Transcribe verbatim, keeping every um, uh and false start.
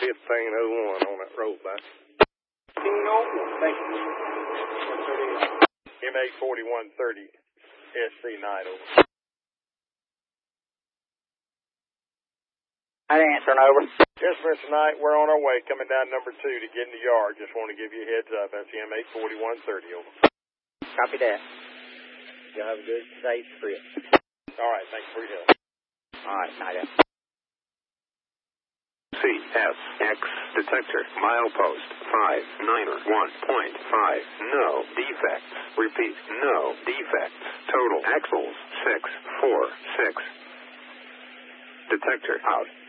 fifteen oh one on that rollback. fifteen oh one, thank you. M A forty-one thirty, S C nine over. I'd answer an over. Yes, Mister Knight, we're on our way, coming down number two to get in the yard. Just want to give you a heads up. That's M A forty-one thirty over. Copy that. Y'all have a good, safe trip. All right, thanks for your help. All right, night out. C S X detector milepost five niner one point five. No defects. Repeat, no defects. Total axles six four six. Detector out.